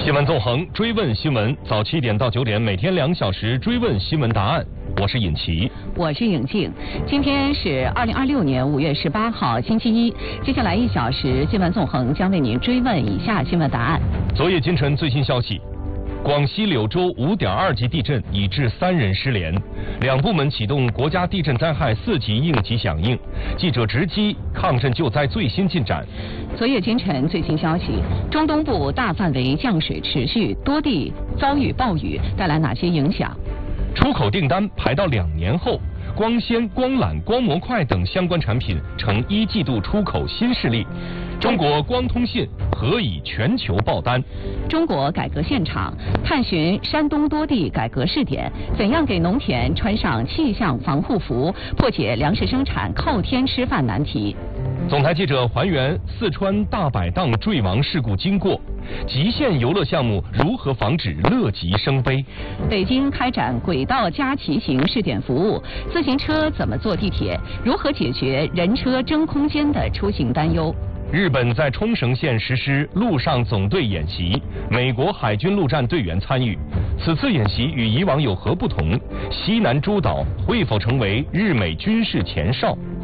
新闻纵横，追问新闻，早7点到9点，每天2小时追问新闻答案。我是尹奇， 我是尹静。今天是2026年5月18号，星期一。接下来1小时，新闻纵横将为您追问以下新闻答案。 昨夜今晨最新消息。广西柳州5.2级地震已致3人失联，2部门启动国家地震灾害4级应急响应。记者直击抗震救灾最新进展。 昨夜今晨最新消息，中东部大范围降水持续，多地遭遇暴雨，带来哪些影响？ 出口订单排到2年后，光纤、光缆、光模块等相关产品成1季度出口新势力。中国光通信何以全球爆单？ 中国改革现场探寻山东多地改革试点，怎样给农田穿上气象防护服，破解粮食生产靠天吃饭难题。 总台记者还原四川大摆档坠亡事故经过，极限游乐项目如何防止乐极生悲？ 北京开展轨道加骑行试点服务，自行车怎么坐地铁？如何解决人车争空间的出行担忧？ 日本在冲绳县实施陆上总队演习，美国海军陆战队员参与。此次演习与以往有何不同？西南诸岛会否成为日美军事前哨？